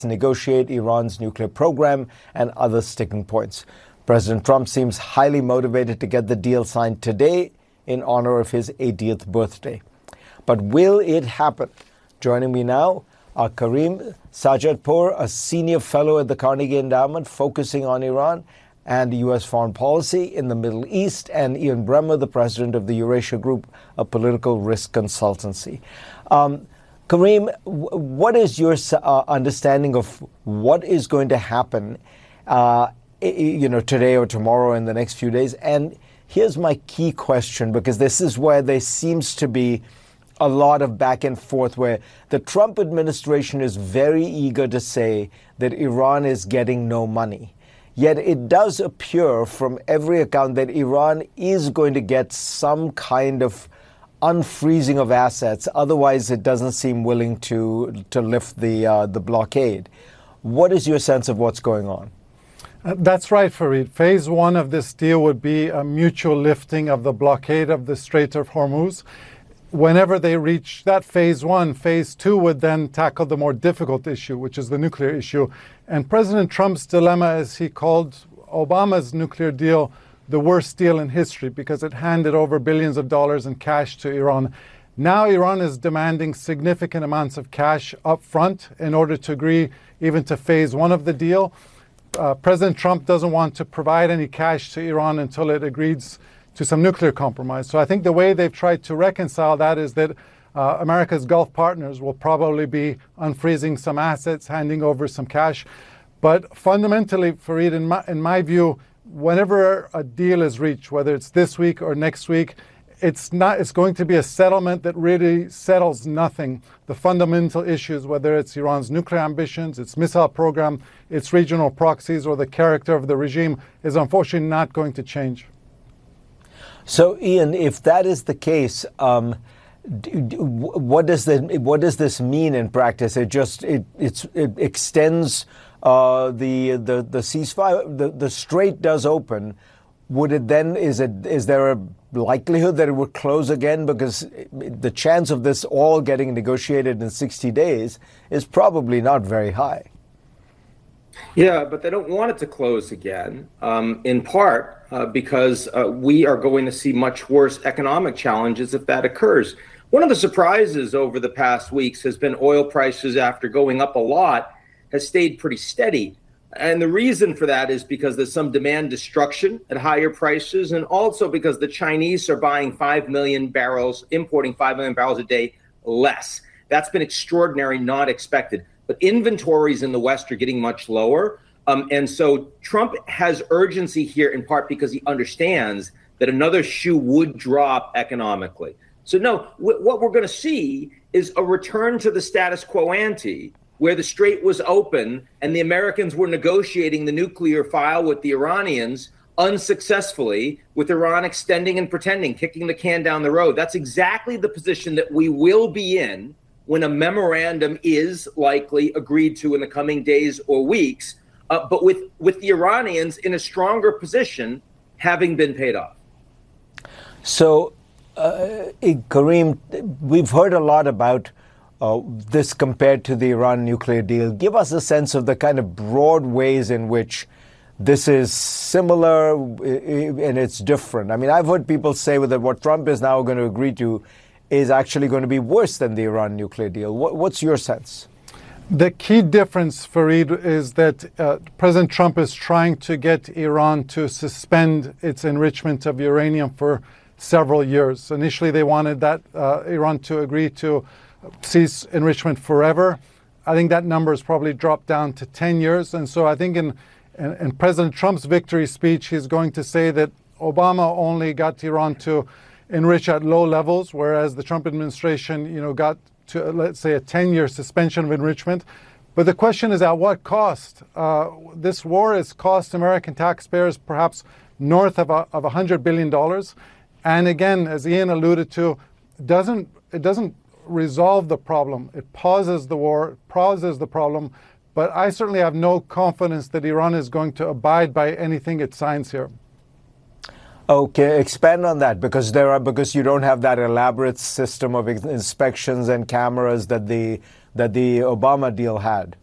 negotiate Iran's nuclear program and other sticking points. President Trump seems highly motivated to get the deal signed today in honor of his 80th birthday. But will it happen? Joining me now are Karim Sajadpour, a senior fellow at the Carnegie Endowment focusing on Iran and U.S. foreign policy in the Middle East, and Ian Bremmer, the president of the Eurasia Group, a political risk consultancy. Karim, what is your understanding of what is going to happen, today or tomorrow in the next few days? And here's my key question, because this is where there seems to be a lot of back and forth, where the Trump administration is very eager to say that Iran is getting no money. Yet it does appear from every account that Iran is going to get some kind of unfreezing of assets. Otherwise, it doesn't seem willing to lift the blockade. What is your sense of what's going on? That's right, Fareed. Phase one of this deal would be a mutual lifting of the blockade of the Strait of Hormuz. Whenever they reach that phase one, phase two would then tackle the more difficult issue, which is the nuclear issue. And President Trump's dilemma, as he called Obama's nuclear deal, the worst deal in history, because it handed over billions of dollars in cash to Iran. Now Iran is demanding significant amounts of cash up front in order to agree even to phase one of the deal. President Trump doesn't want to provide any cash to Iran until it agrees to some nuclear compromise. So I think the way they've tried to reconcile that is that America's Gulf partners will probably be unfreezing some assets, handing over some cash. But fundamentally, Fareed, in my view, whenever a deal is reached, whether it's this week or next week, it's going to be a settlement that really settles nothing. The fundamental issues, whether it's Iran's nuclear ambitions, its missile program, its regional proxies, or the character of the regime, is unfortunately not going to change. So, Ian, if that is the case, what does this mean in practice? It extends the ceasefire. The strait does open. Would it then? Is there a likelihood that it would close again? Because the chance of this all getting negotiated in 60 days is probably not very high. Yeah, but they don't want it to close again, in part because we are going to see much worse economic challenges if that occurs. One of the surprises over the past weeks has been oil prices, after going up a lot, has stayed pretty steady. And the reason for that is because there's some demand destruction at higher prices, and also because the Chinese are buying 5 million barrels, importing 5 million barrels a day less. That's been extraordinary, not expected. But inventories in the West are getting much lower. And so Trump has urgency here, in part because he understands that another shoe would drop economically. So no, what we're going to see is a return to the status quo ante, where the strait was open and the Americans were negotiating the nuclear file with the Iranians unsuccessfully, with Iran extending and pretending, kicking the can down the road. That's exactly the position that we will be in when a memorandum is likely agreed to in the coming days or weeks, but with the Iranians in a stronger position, having been paid off. So, Karim, we've heard a lot about this compared to the Iran nuclear deal. Give us a sense of the kind of broad ways in which this is similar and it's different. I mean, I've heard people say that what Trump is now going to agree to is actually going to be worse than the Iran nuclear deal. What's your sense? The key difference, Fareed, is that President Trump is trying to get Iran to suspend its enrichment of uranium for several years. Initially, they wanted that Iran to agree to cease enrichment forever. I think that number has probably dropped down to 10 years. And so I think in President Trump's victory speech, he's going to say that Obama only got Iran to enrich at low levels, whereas the Trump administration, got to, let's say, a 10-year suspension of enrichment. But the question is, at what cost? This war has cost American taxpayers perhaps north of $100 billion. And again, as Ian alluded to, it doesn't resolve the problem. It pauses the war, pauses the problem. But I certainly have no confidence that Iran is going to abide by anything it signs here. Okay, expand on that, because you don't have that elaborate system of inspections and cameras that the Obama deal had.